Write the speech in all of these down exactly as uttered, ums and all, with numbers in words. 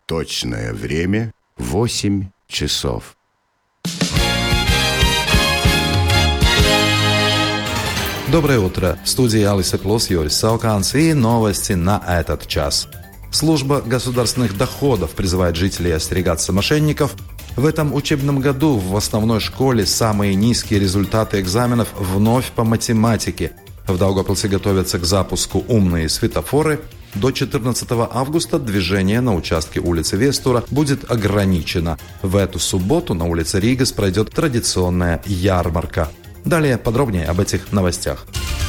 Точное время — восемь часов. Доброе утро. В студии Алис Плюс, Юрис Сауканс и новости на этот час. Служба государственных доходов призывает жителей остерегаться мошенников. В этом учебном году в основной школе самые низкие результаты экзаменов вновь по математике. В Даугавпилсе готовятся к запуску умные светофоры. До четырнадцатого августа движение на участке улицы Вестура будет ограничено. В эту субботу на улице Ригас пройдет традиционная ярмарка. Далее подробнее об этих новостях.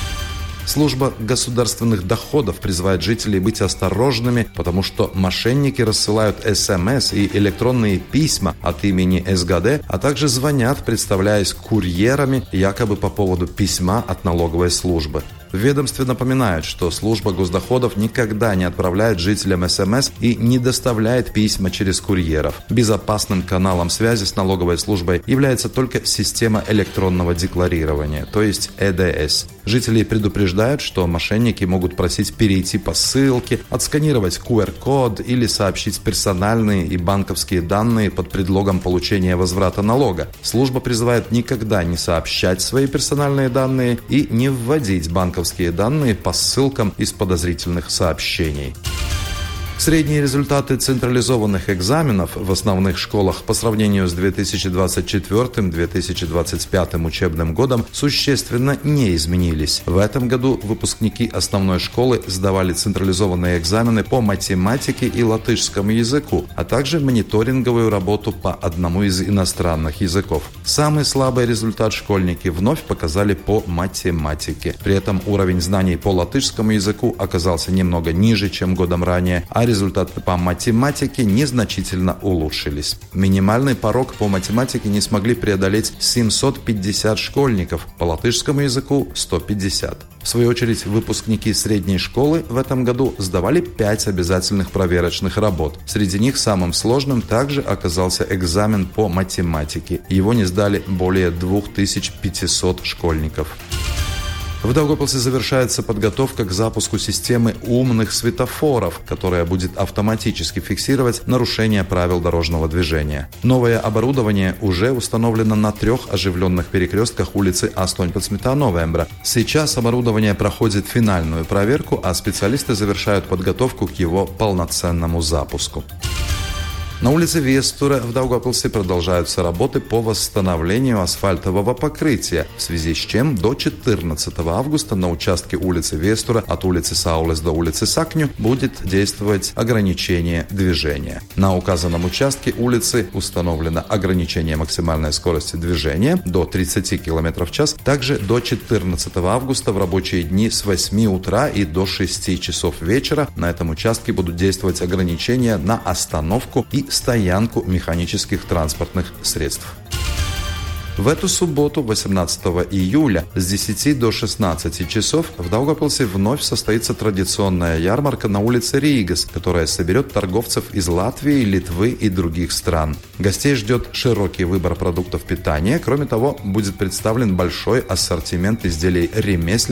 Служба государственных доходов призывает жителей быть осторожными, потому что мошенники рассылают эс эм эс и электронные письма от имени эс гэ дэ, а также звонят, представляясь курьерами, якобы по поводу письма от налоговой службы. В ведомстве напоминают, что служба госдоходов никогда не отправляет жителям эс эм эс и не доставляет письма через курьеров. Безопасным каналом связи с налоговой службой является только система электронного декларирования, то есть э дэ эс. Жители предупреждают, что мошенники могут просить перейти по ссылке, отсканировать ку эр код или сообщить персональные и банковские данные под предлогом получения возврата налога. Служба призывает никогда не сообщать свои персональные данные и не вводить банковские данные по ссылкам из подозрительных сообщений. Средние результаты централизованных экзаменов в основных школах по сравнению с две тысячи двадцать четвёртым — две тысячи двадцать пятым учебным годом существенно не изменились. В этом году выпускники основной школы сдавали централизованные экзамены по математике и латышскому языку, а также мониторинговую работу по одному из иностранных языков. Самый слабый результат школьники вновь показали по математике. При этом уровень знаний по латышскому языку оказался немного ниже, чем годом ранее, а результаты по математике незначительно улучшились. Минимальный порог по математике не смогли преодолеть семьсот пятьдесят школьников, по латышскому языку – сто пятьдесят. В свою очередь, выпускники средней школы в этом году сдавали пять обязательных проверочных работ. Среди них самым сложным также оказался экзамен по математике. Его не сдали более две тысячи пятьсот школьников. В Даугавпилсе завершается подготовка к запуску системы умных светофоров, которая будет автоматически фиксировать нарушения правил дорожного движения. Новое оборудование уже установлено на трех оживленных перекрестках улицы Астоньпецмита-Новембра. Сейчас оборудование проходит финальную проверку, а специалисты завершают подготовку к его полноценному запуску. На улице Вестура в Даугавпилсе продолжаются работы по восстановлению асфальтового покрытия, в связи с чем до четырнадцатого августа на участке улицы Вестура от улицы Саулес до улицы Сакню будет действовать ограничение движения. На указанном участке улицы установлено ограничение максимальной скорости движения до тридцати километров в час. Также до четырнадцатого августа в рабочие дни с восьми утра и до шести часов вечера на этом участке будут действовать ограничения на остановку и стоянку механических транспортных средств. В эту субботу, восемнадцатого июля, с десяти до шестнадцати часов в Даугавпилсе вновь состоится традиционная ярмарка на улице Ригас, которая соберет торговцев из Латвии, Литвы и других стран. Гостей ждет широкий выбор продуктов питания. Кроме того, будет представлен большой ассортимент изделий ремесленников,